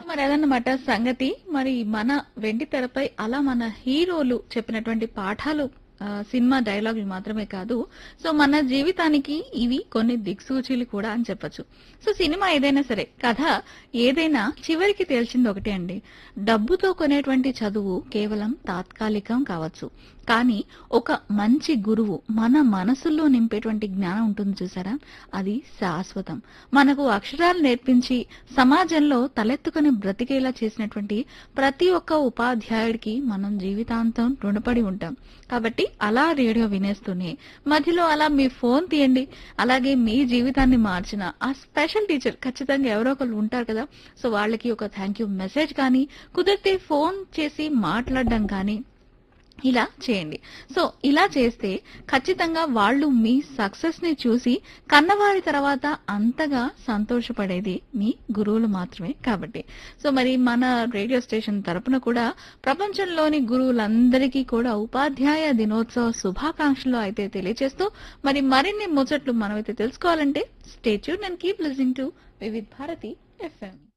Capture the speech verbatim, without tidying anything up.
మరి అదన్నమాట సంగతి. మరి మన వెండి తెరపై అలా మన హీరోలు చెప్పినటువంటి పాఠాలు ఆ, సినిమా డైలాగులు మాత్రమే కాదు, సో మన జీవితానికి ఇవి కొన్ని దిక్సూచీలు కూడా అని చెప్పొచ్చు. సో సినిమా ఏదైనా సరే, కథ ఏదైనా చివరికి తేల్చింది ఒకటే అండి. డబ్బుతో కొనేటువంటి చదువు కేవలం తాత్కాలికం కావచ్చు, కానీ ఒక మంచి గురువు మన మనసుల్లో నింపేటువంటి జ్ఞానం ఉంటుంది చూసారా, అది శాశ్వతం. మనకు అక్షరాలు నేర్పించి సమాజంలో తలెత్తుకుని బ్రతికేలా చేసినటువంటి ప్రతి ఒక్క ఉపాధ్యాయుడికి మనం జీవితాంతం రుణపడి ఉంటాం. కాబట్టి అలా రేడియో వినేస్తూనే మధ్యలో అలా మీ ఫోన్ తీయండి. అలాగే మీ జీవితాన్ని మార్చిన ఆ స్పెషల్ టీచర్ ఖచ్చితంగా ఎవరో ఒకరు ఉంటారు కదా, సో వాళ్ళకి ఒక థ్యాంక్ యూ మెసేజ్ కానీ, కుదిరితే ఫోన్ చేసి మాట్లాడడం కానీ ఇలా చేయండి. సో ఇలా చేస్తే ఖచ్చితంగా వాళ్ళు మీ సక్సెస్ ని చూసి కన్నవారి తర్వాత అంతగా సంతోషపడేది మీ గురువులు మాత్రమే కాబట్టి. సో మరి మన రేడియో స్టేషన్ తరపున కూడా ప్రపంచంలోని గురువులందరికీ కూడా ఉపాధ్యాయ దినోత్సవ శుభాకాంక్షలు అయితే తెలియజేస్తూ, మరి మరిన్ని ముచ్చట్లు మనమైతే తెలుసుకోవాలంటే stay tuned and keep listening to Vividh Bharati FM.